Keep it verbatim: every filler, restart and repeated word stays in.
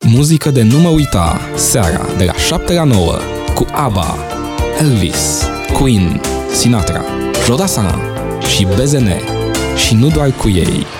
Muzică de nu mă uita, seara de la șapte la nouă, cu ABBA, Elvis, Queen, Sinatra, Jodassin și B Z N. Și nu doar cu ei.